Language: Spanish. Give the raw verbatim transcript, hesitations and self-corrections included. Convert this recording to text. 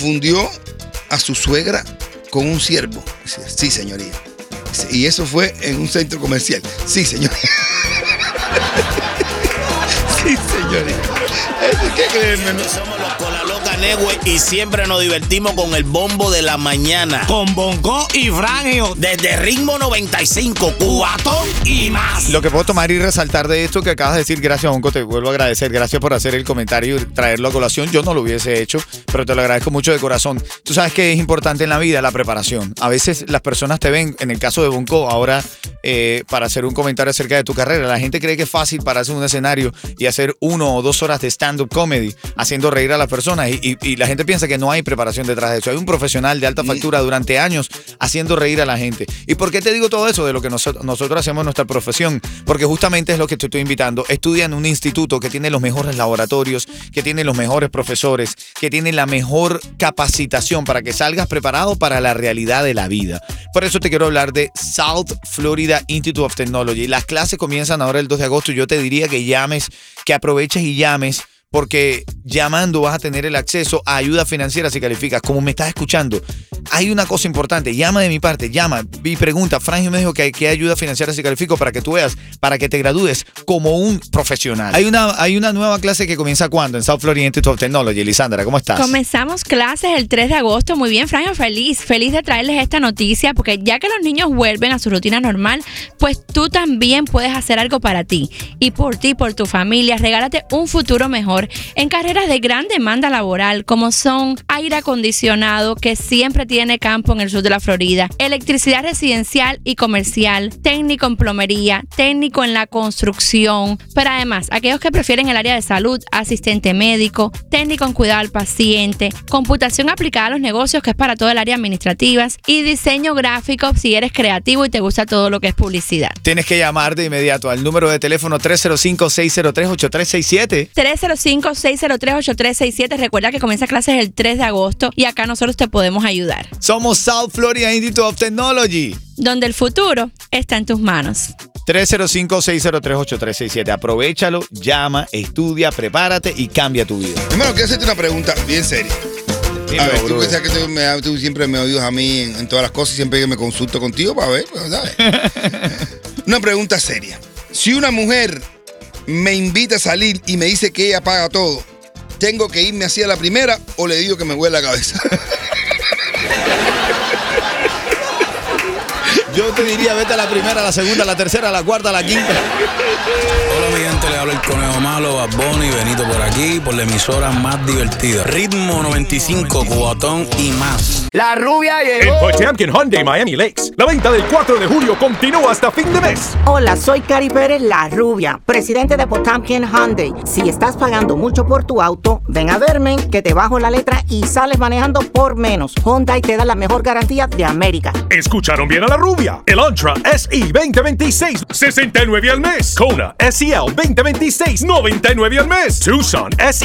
confundió a su suegra con un siervo. Dice, sí, señoría. Dice, y eso fue en un centro comercial. Sí, señoría. Sí, señoría. ¿Qué creen, no? Somos los Colaloca Network y siempre nos divertimos con el bombo de la mañana. Con Bongo y Frangio. Desde Ritmo noventa y cinco, Cubatón y más. Lo que puedo tomar y resaltar de esto que acabas de decir, gracias, Bongo, te vuelvo a agradecer. Gracias por hacer el comentario y traerlo a colación. Yo no lo hubiese hecho, pero te lo agradezco mucho de corazón. Tú sabes que es importante en la vida la preparación. A veces las personas te ven, en el caso de Bongo, ahora eh, para hacer un comentario acerca de tu carrera, la gente cree que es fácil pararse en un escenario y hacer uno o dos horas de stand-up comedy, haciendo reír a las personas y, y, y la gente piensa que no hay preparación detrás de eso. Hay un profesional de alta factura durante años haciendo reír a la gente. ¿Y por qué te digo todo eso de lo que nosotros, nosotros hacemos en nuestra profesión? Porque justamente es lo que te estoy invitando. Estudia en un instituto que tiene los mejores laboratorios, que tiene los mejores profesores, que tiene la mejor capacitación para que salgas preparado para la realidad de la vida. Por eso te quiero hablar de South Florida Institute of Technology. Las clases comienzan ahora el dos de agosto y yo te diría que llames, que aproveches y llames, porque llamando vas a tener el acceso a ayuda financiera si calificas. Como me estás escuchando, hay una cosa importante. Llama de mi parte, llama y pregunta. Frangio me dijo que hay, que hay ayuda financiera si califico para que tú veas, para que te gradúes como un profesional. Hay una, hay una nueva clase que comienza ¿cuándo? En South Florida Institute of Technology. Elisandra, ¿cómo estás? Comenzamos clases el tres de agosto. Muy bien, Frangio, feliz. Feliz de traerles esta noticia, porque ya que los niños vuelven a su rutina normal, pues tú también puedes hacer algo para ti. Y por ti, por tu familia, regálate un futuro mejor en carreras de gran demanda laboral, como son aire acondicionado, que siempre tiene campo en el sur de la Florida, electricidad residencial y comercial, técnico en plomería, técnico en la construcción, pero además, aquellos que prefieren el área de salud, asistente médico, técnico en cuidado al paciente, computación aplicada a los negocios, que es para todo el área administrativa, y diseño gráfico si eres creativo y te gusta todo lo que es publicidad. Tienes que llamar de inmediato al número de teléfono tres cero cinco, seis cero tres, ocho tres seis siete. tres cero cinco, seis cero tres, ocho tres seis siete. Recuerda que comienza clases el tres de agosto y acá nosotros te podemos ayudar. Somos South Florida Institute of Technology, donde el futuro está en tus manos. tres cero cinco, seis cero tres, ocho tres seis siete. Aprovechalo, llama, estudia, prepárate y cambia tu vida. Hermano, quiero hacerte una pregunta bien seria. A ver, tú piensas que tú, me, tú siempre me oyes a mí en, en todas las cosas y siempre que me consulto contigo para ver, ¿sabes? Una pregunta seria. Si una mujer me invita a salir y me dice que ella paga todo, ¿tengo que irme así a la primera o le digo que me huele la cabeza? Yo te diría, vete a la primera, a la segunda, a la tercera, a la cuarta, a la quinta. Hola, mi gente, le habla el Conejo Malo, Bad Bunny, Benito por aquí, por la emisora más divertida. Ritmo noventa y cinco, Cubatón y más. La rubia llegó. En Potemkin Hyundai Miami Lakes, la venta del cuatro de julio continúa hasta fin de mes. Hola, soy Cari Pérez, la rubia, presidente de Potemkin Hyundai. Si estás pagando mucho por tu auto, ven a verme, que te bajo la letra y sales manejando por menos. Hyundai te da la mejor garantía de América. ¿Escucharon bien a la rubia? El Antra S E veinte veintiséis, sesenta y nueve al mes. Kona S E L veinte veintiséis, noventa y nueve al mes. Tucson S E